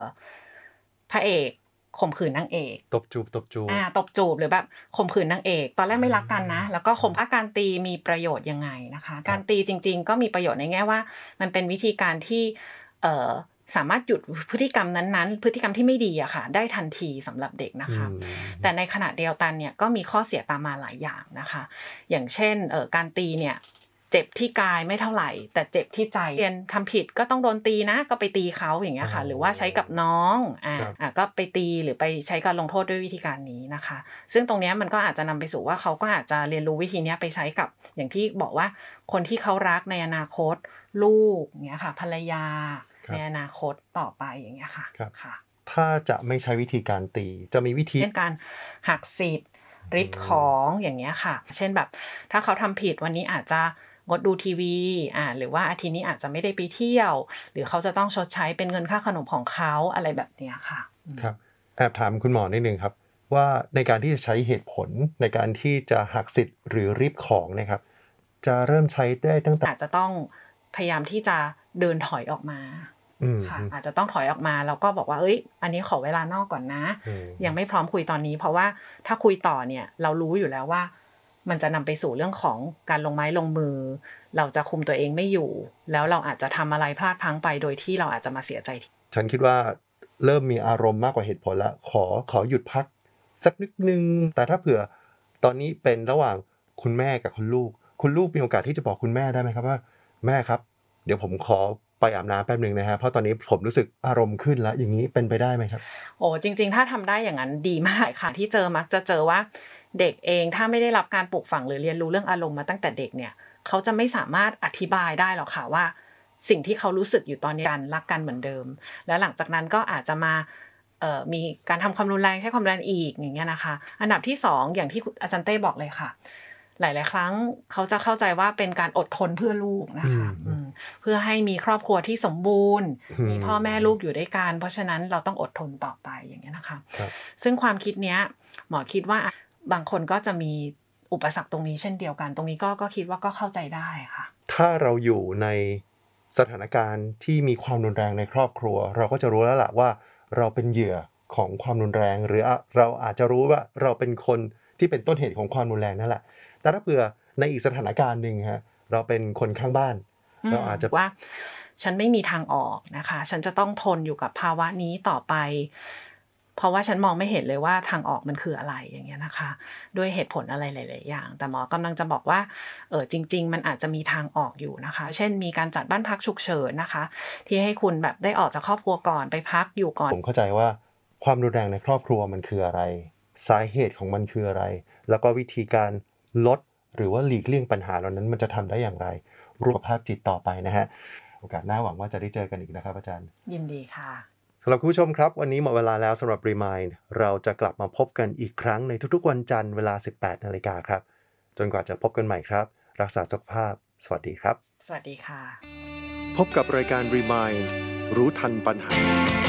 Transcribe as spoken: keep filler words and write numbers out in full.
พระเอกข่มขืนนางเอกตบจูบตบจูบอ่าตบจูบหรือแบบข่มขืนนางเอกตอนแรกไม่รักกันนะแล้วก็ข่มการตีมีประโยชน์ยังไงนะคะการตีจริงๆก็มีประโยชน์ในแง่ว่ามันเป็นวิธีการที่เอ่อสามารถหยุดพฤติกรรมนั้นๆพฤติกรรมที่ไม่ดีอะค่ะได้ทันทีสำหรับเด็กนะคะแต่ในขณะเดียวกันเนี่ยก็มีข้อเสียตามมาหลายอย่างนะคะอย่างเช่นเอ่อการตีเนี่ยเจ็บที่กายไม่เท่าไหร่แต่เจ็บที่ใจเรียนทำผิดก็ต้องโดนตีนะก็ไปตีเขาอย่างเงี้ยค่ะหรือว่าใช้กับน้องอ่าอ่าก็ไปตีหรือไปใช้การลงโทษด้วยวิธีการนี้นะคะซึ่งตรงนี้มันก็อาจจะนำไปสู่ว่าเขาก็อาจจะเรียนรู้วิธีนี้ไปใช้กับอย่างที่บอกว่าคนที่เขารักในอนาคตลูกอย่างเงี้ยค่ะภรรยาในอนาคตต่อไปอย่างเงี้ยค่ะค่ะถ้าจะไม่ใช้วิธีการตีจะมีวิธีเช่นการหักสิทธิ์ริบของอย่างเงี้ยค่ะเช่นแบบถ้าเขาทำผิดวันนี้อาจจะงดดูทีวีอ่าหรือว่าอาทิตย์นี้อาจจะไม่ได้ไปเที่ยวหรือเขาจะต้องชดใช้เป็นเงินค่าขนมของเขาอะไรแบบเนี้ยค่ะครับแอบถามคุณหมอนิดนึงครับว่าในการที่จะใช้เหตุผลในการที่จะหักสิทธิ์หรือริบของนะครับจะเริ่มใช้ได้ตั้งแต่อาจจะต้องพยายามที่จะเดินถอยออกมาค่ะอาจจะต้องถอยออกมาแล้วก็บอกว่าเอ้ยอันนี้ขอเวลานอกก่อนนะยังไม่พร้อมคุยตอนนี้เพราะว่าถ้าคุยต่อเนี่ยเรารู้อยู่แล้วว่ามันจะนำไปสู่เรื่องของการลงไม้ลงมือเราจะคุมตัวเองไม่อยู่แล้วเราอาจจะทำอะไรพลาดพลั้งไปโดยที่เราอาจจะมาเสียใจฉันคิดว่าเริ่มมีอารมณ์มากกว่าเหตุผลแล้วขอขอหยุดพักสักนิดนึงแต่ถ้าเผื่อตอนนี้เป็นระหว่างคุณแม่กับคุณลูกคุณลูกมีโอกาสที่จะบอกคุณแม่ได้ไหมครับว่าแม่ครับเดี๋ยวผมขอไปอาบน้ำแป๊บนึงนะฮะเพราะตอนนี้ผมรู้สึกอารมณ์ขึ้นแล้วอย่างนี้เป็นไปได้ไหมครับโอ้จริงๆถ้าทำได้อย่างนั้นดีมากค่ะที่เจอมักจะเจอว่าเด็กเองถ้าไม่ได้รับการปลูกฝังหรือเรียนรู้เรื่องอารมณ์มาตั้งแต่เด็กเนี่ยเขาจะไม่สามารถอธิบายได้หรอกค่ะว่าสิ่งที่เขารู้สึกอยู่ตอนนี้กันรักกันเหมือนเดิมแล้วหลังจากนั้นก็อาจจะมาเอ่อมีการทำความรุนแรงใช้ความรุนแรงอีกอย่างเงี้ยนะคะอันดับที่สองอย่างที่อาจารย์เต้บอกเลยค่ะหลายๆครั้งเขาจะเข้าใจว่าเป็นการอดทนเพื่อลูกนะคะเพื่อให้มีครอบครัวที่สมบูรณ์มีพ่อแม่ลูกอยู่ด้วยกันเพราะฉะนั้นเราต้องอดทนต่อไปอย่างเงี้ยนะคะซึ่งความคิดเนี้ยหมอคิดว่าบางคนก็จะมีอุปสรรคตรงนี้เช่นเดียวกันตรงนี้ก็ก็คิดว่าก็เข้าใจได้ค่ะถ้าเราอยู่ในสถานการณ์ที่มีความรุนแรงในครอบครัวเราก็จะรู้แล้วล่ะว่าเราเป็นเหยื่อของความรุนแรงหรือเราอาจจะรู้ว่าเราเป็นคนที่เป็นต้นเหตุของความรุนแรงนั่นแหละแต่ถ้าเผื่อในอีกสถานการณ์นึงฮะเราเป็นคนข้างบ้านเราอาจจะว่าฉันไม่มีทางออกนะคะฉันจะต้องทนอยู่กับภาวะนี้ต่อไปเพราะว่าฉันมองไม่เห็นเลยว่าทางออกมันคืออะไรอย่างเงี้ยนะคะด้วยเหตุผลอะไรหลายๆอย่างแต่หมอกำลังจะบอกว่าเออจริงๆมันอาจจะมีทางออกอยู่นะคะเช่นมีการจัดบ้านพักฉุกเฉินนะคะที่ให้คุณแบบได้ออกจากครอบครัวก่อนไปพักอยู่ก่อนผมเข้าใจว่าความรุนแรงในครอบครัวมันคืออะไรสาเหตุของมันคืออะไรแล้วก็วิธีการลดหรือว่าหลีกเลี่ยงปัญหาเหล่านั้นมันจะทำได้อย่างไรรูปภาพจิตต่อไปนะฮะโอกาสหน้าหวังว่าจะได้เจอกันอีกนะครับอาจารย์ยินดีค่ะสำหรับคุณผู้ชมครับวันนี้หมดเวลาแล้วสำหรับ Remind เราจะกลับมาพบกันอีกครั้งในทุกๆวันจันทร์เวลา สิบแปดนาฬิกาครับจนกว่าจะพบกันใหม่ครับรักษาสุขภาพสวัสดีครับสวัสดีค่ะพบกับรายการ Remind รู้ทันปัญหา